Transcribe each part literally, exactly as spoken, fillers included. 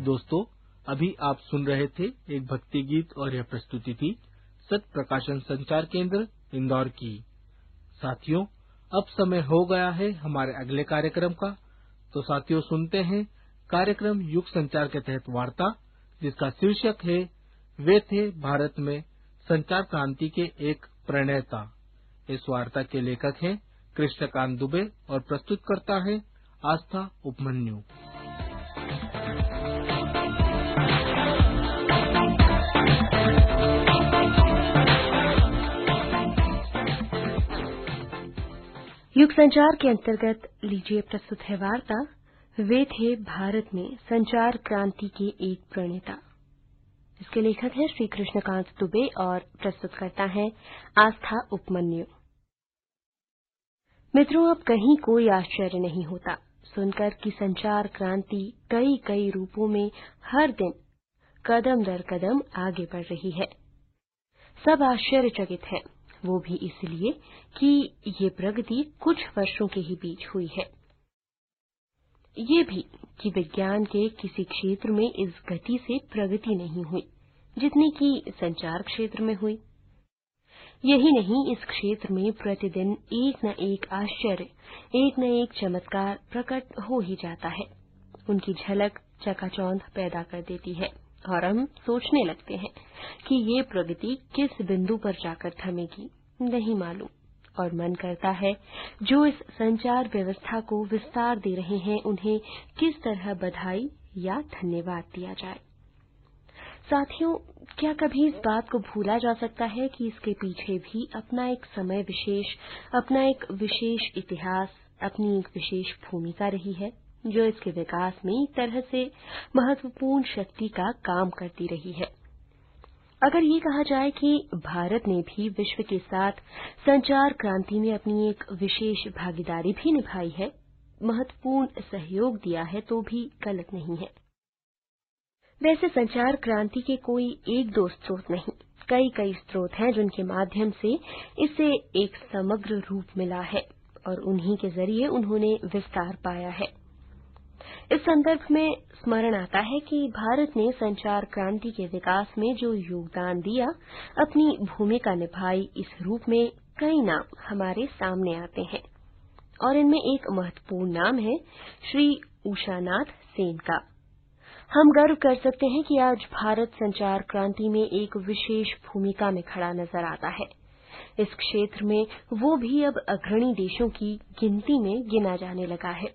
दोस्तों, अभी आप सुन रहे थे एक भक्ति गीत और यह प्रस्तुति थी सत्य प्रकाशन संचार केंद्र इंदौर की। साथियों, अब समय हो गया है हमारे अगले कार्यक्रम का। तो साथियों, सुनते हैं कार्यक्रम युग संचार के तहत वार्ता, जिसका शीर्षक है वे थे भारत में संचार क्रांति के एक प्रणेता। इस वार्ता के लेखक हैं कृष्णकांत दुबे और प्रस्तुत करता है आस्था उपमन्यु। युग संचार के अंतर्गत लीजिए प्रस्तुत है वार्ता वे थे भारत में संचार क्रांति के एक प्रणेता। इसके लेखक हैं श्री कृष्णकांत दुबे और प्रस्तुत करता है आस्था उपमन्यु। मित्रों, अब कहीं कोई आश्चर्य नहीं होता सुनकर कि संचार क्रांति कई कई रूपों में हर दिन कदम दर कदम आगे बढ़ रही है। सब आश्चर्यचकित हैं, वो भी इसलिए कि ये प्रगति कुछ वर्षों के ही बीच हुई है। ये भी कि विज्ञान के किसी क्षेत्र में इस गति से प्रगति नहीं हुई जितनी कि संचार क्षेत्र में हुई। यही नहीं, इस क्षेत्र में प्रतिदिन एक न एक आश्चर्य, एक न एक चमत्कार प्रकट हो ही जाता है। उनकी झलक चकाचौंध पैदा कर देती है और हम सोचने लगते हैं कि ये प्रगति किस बिंदु पर जाकर थमेगी, नहीं मालूम। और मन करता है जो इस संचार व्यवस्था को विस्तार दे रहे हैं उन्हें किस तरह बधाई या धन्यवाद दिया जाए। साथियों, क्या कभी इस बात को भूला जा सकता है कि इसके पीछे भी अपना एक समय विशेष, अपना एक विशेष इतिहास, अपनी एक विशेष भूमिका रही है जो इसके विकास में एक तरह से महत्वपूर्ण शक्ति का काम करती रही है। अगर ये कहा जाए कि भारत ने भी विश्व के साथ संचार क्रांति में अपनी एक विशेष भागीदारी भी निभाई है, महत्वपूर्ण सहयोग दिया है, तो भी गलत नहीं है। वैसे संचार क्रांति के कोई एक दो स्रोत नहीं, कई कई स्रोत हैं जिनके माध्यम से इसे एक समग्र रूप मिला है और उन्हीं के जरिए उन्होंने विस्तार पाया है। इस संदर्भ में स्मरण आता है कि भारत ने संचार क्रांति के विकास में जो योगदान दिया, अपनी भूमिका निभाई, इस रूप में कई नाम हमारे सामने आते हैं और इनमें एक महत्वपूर्ण नाम है श्री उषानाथ सेन का। हम गर्व कर सकते हैं कि आज भारत संचार क्रांति में एक विशेष भूमिका में खड़ा नजर आता है। इस क्षेत्र में वो भी अब अग्रणी देशों की गिनती में गिना जाने लगा है।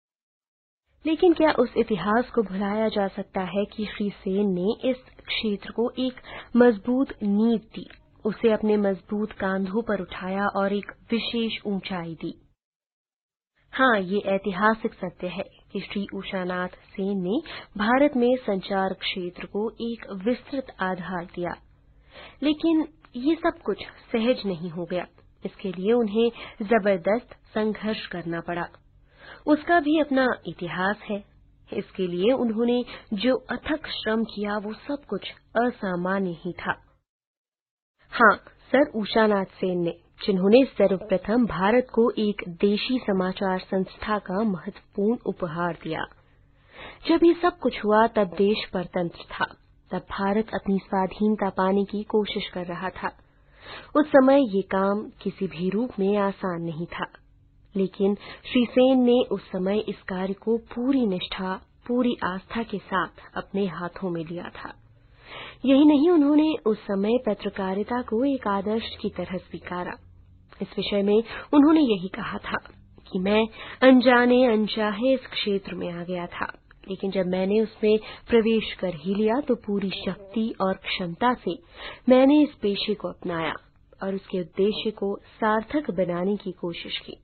लेकिन क्या उस इतिहास को भुलाया जा सकता है कि श्री सेन ने इस क्षेत्र को एक मजबूत नींव दी, उसे अपने मजबूत कांधों पर उठाया और एक विशेष ऊंचाई दी। हाँ, ये ऐतिहासिक सत्य है कि श्री उषानाथ सेन ने भारत में संचार क्षेत्र को एक विस्तृत आधार दिया। लेकिन ये सब कुछ सहज नहीं हो गया। इसके लिए उन्हें जबरदस्त संघर्ष करना पड़ा। उसका भी अपना इतिहास है। इसके लिए उन्होंने जो अथक श्रम किया वो सब कुछ असामान्य ही था। हाँ, सर उषानाथ सेन ने, जिन्होंने सर्वप्रथम भारत को एक देशी समाचार संस्था का महत्वपूर्ण उपहार दिया। जब ये सब कुछ हुआ तब देश परतंत्र था, तब भारत अपनी स्वाधीनता पाने की कोशिश कर रहा था। उस समय ये काम किसी भी रूप में आसान नहीं था, लेकिन श्री सेन ने उस समय इस कार्य को पूरी निष्ठा, पूरी आस्था के साथ अपने हाथों में लिया था। यही नहीं, उन्होंने उस समय पत्रकारिता को एक आदर्श की तरह स्वीकारा। इस विषय में उन्होंने यही कहा था कि मैं अनजाने अनचाहे इस क्षेत्र में आ गया था, लेकिन जब मैंने उसमें प्रवेश कर ही लिया तो पूरी शक्ति और क्षमता से मैंने इस पेशे को अपनाया और उसके उद्देश्य को सार्थक बनाने की कोशिश की।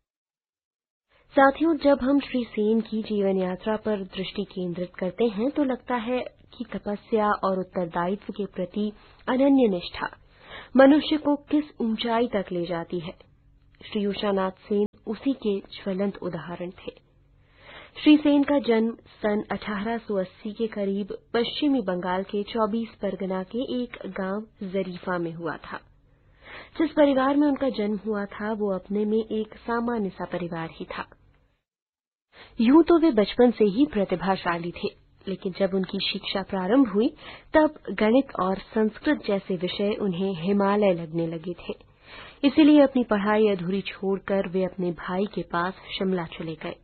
साथियों, जब हम श्री सेन की जीवन यात्रा पर दृष्टि केंद्रित करते हैं तो लगता है कि तपस्या और उत्तरदायित्व के प्रति अनन्य निष्ठा मनुष्य को किस ऊंचाई तक ले जाती है। श्री उषानाथ सेन उसी के ज्वलंत उदाहरण थे। श्री सेन का जन्म सन अठारह सौ अस्सी के करीब पश्चिमी बंगाल के चौबीस परगना के एक गांव जरीफा में हुआ था। जिस परिवार में उनका जन्म हुआ था वो अपने में एक सामान्य सा परिवार ही था। यूं तो वे बचपन से ही प्रतिभाशाली थे, लेकिन जब उनकी शिक्षा प्रारंभ हुई तब गणित और संस्कृत जैसे विषय उन्हें हिमालय लगने लगे थे। इसीलिए अपनी पढ़ाई अधूरी छोड़कर वे अपने भाई के पास शिमला चले गए।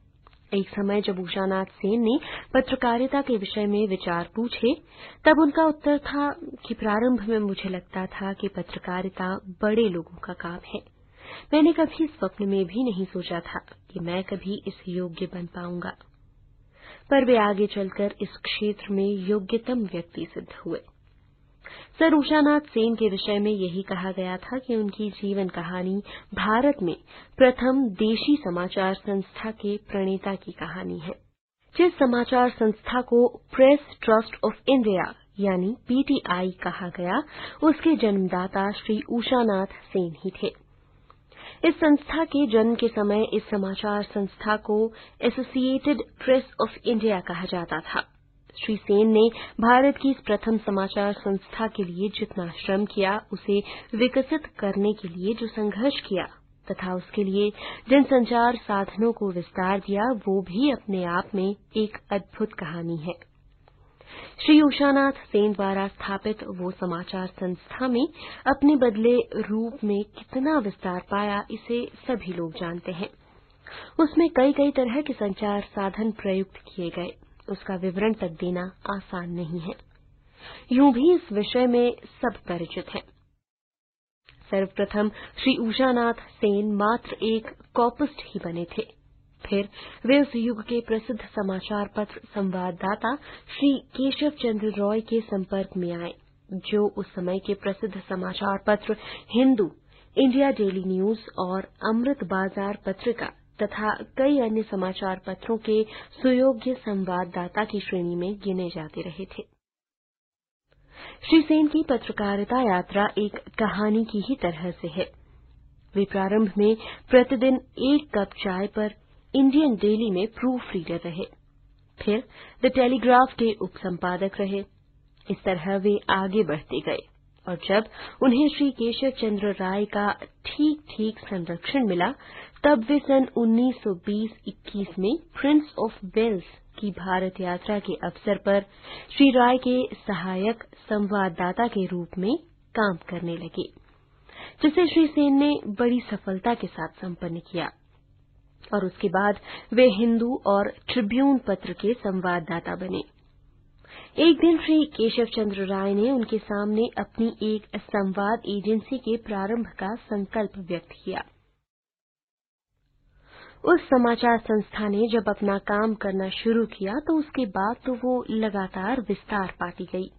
एक समय जब उषानाथ सेन ने पत्रकारिता के विषय में विचार पूछे तब उनका उत्तर था कि प्रारंभ में मुझे लगता था कि पत्रकारिता बड़े लोगों का काम है। मैंने कभी स्वप्न में भी नहीं सोचा था कि मैं कभी इस योग्य बन पाऊंगा, पर वे आगे चलकर इस क्षेत्र में योग्यतम व्यक्ति सिद्ध हुए। सर उषानाथ सेन के विषय में यही कहा गया था कि उनकी जीवन कहानी भारत में प्रथम देशी समाचार संस्था के प्रणेता की कहानी है। जिस समाचार संस्था को प्रेस ट्रस्ट ऑफ इंडिया यानी पीटीआई कहा गया, उसके जन्मदाता श्री उषानाथ सेन ही थे। इस संस्था के जन्म के समय इस समाचार संस्था को एसोसिएटेड प्रेस ऑफ इंडिया कहा जाता था। श्री सेन ने भारत की इस प्रथम समाचार संस्था के लिए जितना श्रम किया, उसे विकसित करने के लिए जो संघर्ष किया तथा उसके लिए जिन संचार साधनों को विस्तार दिया, वो भी अपने आप में एक अद्भुत कहानी है। श्री उषानाथ सेन द्वारा स्थापित वो समाचार संस्था में अपने बदले रूप में कितना विस्तार पाया, इसे सभी लोग जानते हैं। उसमें कई कई तरह के संचार साधन प्रयुक्त किए गए, उसका विवरण तक देना आसान नहीं है। यूं भी इस विषय में सब परिचित हैं। सर्वप्रथम श्री उषानाथ सेन मात्र एक कॉपिस्ट ही बने थे। फिर वे उस युग के प्रसिद्ध समाचार पत्र संवाददाता श्री केशव चंद्र रॉय के संपर्क में आए, जो उस समय के प्रसिद्ध समाचार पत्र हिंदू, इंडिया डेली न्यूज और अमृत बाजार पत्रिका तथा कई अन्य समाचार पत्रों के सुयोग्य संवाददाता की श्रेणी में गिने जाते रहे थे। श्री सेन की पत्रकारिता यात्रा एक कहानी की ही तरह से है। वे प्रारंभ में प्रतिदिन एक कप चाय पर इंडियन डेली में प्रूफ रीडर रहे, फिर द टेलीग्राफ के उपसंपादक रहे। इस तरह वे आगे बढ़ते गए और जब उन्हें श्री केशव चंद्र राय का ठीक ठीक संरक्षण मिला, तब वे सन उन्नीस सौ बीस इक्कीस में प्रिंस ऑफ वेल्स की भारत यात्रा के अवसर पर श्री राय के सहायक संवाददाता के रूप में काम करने लगे, जिसे श्री सेन ने बड़ी सफलता के साथ संपन्न किया और उसके बाद वे हिंदू और ट्रिब्यून पत्र के संवाददाता बने। एक दिन श्री केशव चंद्र राय ने उनके सामने अपनी एक संवाद एजेंसी के प्रारंभ का संकल्प व्यक्त किया। उस समाचार संस्था ने जब अपना काम करना शुरू किया तो उसके बाद तो वो लगातार विस्तार पाती गई।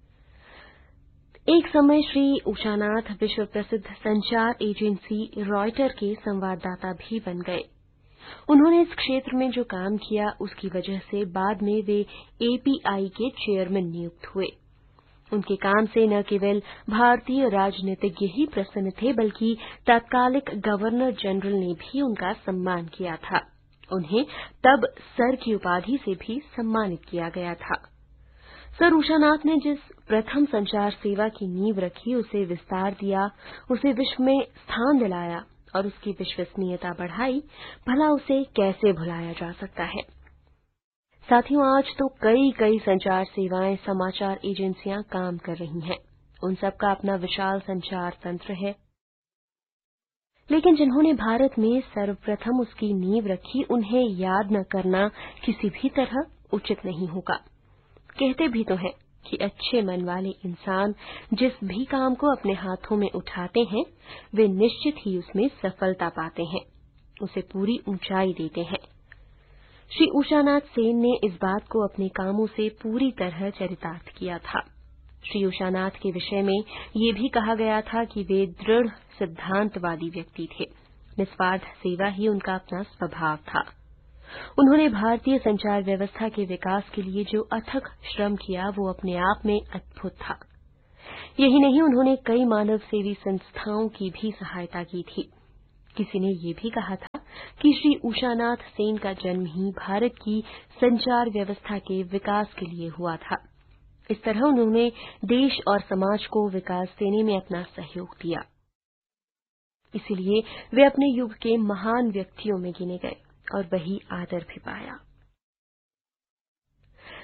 एक समय श्री उषानाथ विश्व प्रसिद्ध संचार एजेंसी रॉयटर के संवाददाता भी बन गए। उन्होंने इस क्षेत्र में जो काम किया, उसकी वजह से बाद में वे एपीआई के चेयरमैन नियुक्त हुए। उनके काम से न केवल भारतीय राजनीतिज्ञ ही प्रसन्न थे, बल्कि तत्कालिक गवर्नर जनरल ने भी उनका सम्मान किया था। उन्हें तब सर की उपाधि से भी सम्मानित किया गया था। सर उषानाथ ने जिस प्रथम संचार सेवा की नींव रखी, उसे विस्तार दिया, उसे विश्व में स्थान दिलाया और उसकी विश्वसनीयता बढ़ाई, भला उसे कैसे भुलाया जा सकता है। साथियों, आज तो कई कई संचार सेवाएं, समाचार एजेंसियां काम कर रही हैं। उन सब का अपना विशाल संचार तंत्र है, लेकिन जिन्होंने भारत में सर्वप्रथम उसकी नींव रखी, उन्हें याद न करना किसी भी तरह उचित नहीं होगा। कहते भी तो हैं कि अच्छे मन वाले इंसान जिस भी काम को अपने हाथों में उठाते हैं, वे निश्चित ही उसमें सफलता पाते हैं, उसे पूरी ऊंचाई देते हैं। श्री उषानाथ सेन ने इस बात को अपने कामों से पूरी तरह चरितार्थ किया था। श्री उषानाथ के विषय में ये भी कहा गया था कि वे दृढ़ सिद्धांतवादी व्यक्ति थे। निस्वार्थ सेवा ही उनका अपना स्वभाव था। उन्होंने भारतीय संचार व्यवस्था के विकास के लिए जो अथक श्रम किया, वो अपने आप में अद्भुत था। यही नहीं, उन्होंने कई मानव सेवी संस्थाओं की भी सहायता की थी। किसी ने ये भी कहा था कि श्री उषानाथ सेन का जन्म ही भारत की संचार व्यवस्था के विकास के लिए हुआ था। इस तरह उन्होंने देश और समाज को विकास देने में अपना सहयोग दिया। इसीलिए वे अपने युग के महान व्यक्तियों में गिने गए और वही आदर भी पाया।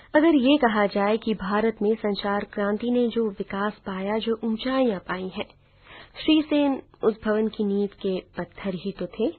अगर ये कहा जाए कि भारत में संचार क्रांति ने जो विकास पाया, जो ऊंचाइयां पाई हैं, श्री सेन उस भवन की नींव के पत्थर ही तो थे।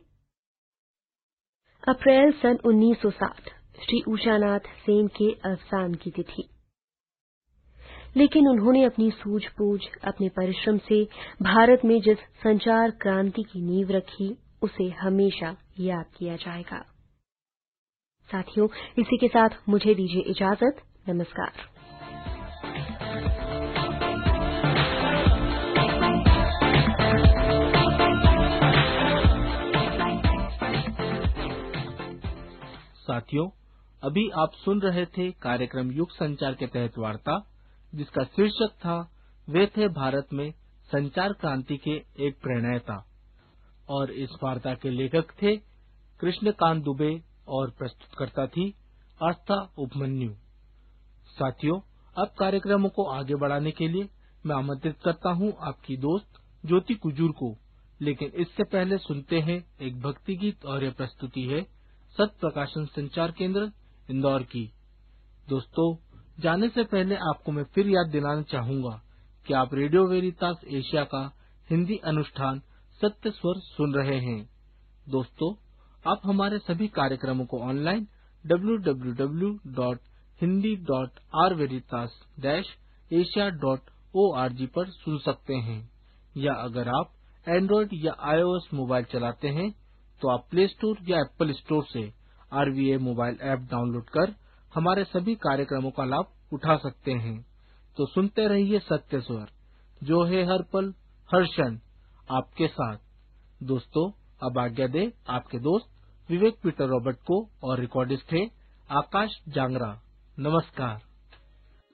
अप्रैल सन उन्नीस सौ साठ श्री उषानाथ सेन के अवसान की तिथि, लेकिन उन्होंने अपनी सूझबूझ, अपने परिश्रम से भारत में जिस संचार क्रांति की नींव रखी, उसे हमेशा याद किया जाएगा। साथियों, इसी के साथ मुझे दीजिए इजाजत। नमस्कार। साथियों, अभी आप सुन रहे थे कार्यक्रम युग संचार के तहत वार्ता, जिसका शीर्षक था वे थे भारत में संचार क्रांति के एक प्रणेता। और इस वार्ता के लेखक थे कृष्णकांत दुबे और प्रस्तुतकर्ता थी आस्था उपमन्यु। साथियों, अब कार्यक्रमों को आगे बढ़ाने के लिए मैं आमंत्रित करता हूं आपकी दोस्त ज्योति कुजूर को। लेकिन इससे पहले सुनते हैं एक भक्ति गीत, और यह प्रस्तुति है सत्य प्रकाशन संचार केंद्र इंदौर की। दोस्तों, जाने से पहले आपको मैं फिर याद दिलाना चाहूंगा कि आप रेडियो वेरितास एशिया का हिंदी अनुष्ठान सत्य स्वर सुन रहे हैं। दोस्तों, आप हमारे सभी कार्यक्रमों को online W W W dot Hindi dot are वेरितास dash Asia dot O R G पर सुन सकते हैं, या अगर आप एंड्रॉइड या आईओएस मोबाइल चलाते हैं तो आप प्ले स्टोर या एप्पल स्टोर से आरवीए मोबाइल ऐप डाउनलोड कर हमारे सभी कार्यक्रमों का लाभ उठा सकते हैं। तो सुनते रहिए सत्य स्वर, जो है हर पल हर क्षण आपके साथ। दोस्तों, अब आज्ञा दे आपके दोस्त विवेक पीटर रॉबर्ट को, और रिकॉर्डिस्ट है आकाश जांगरा। नमस्कार।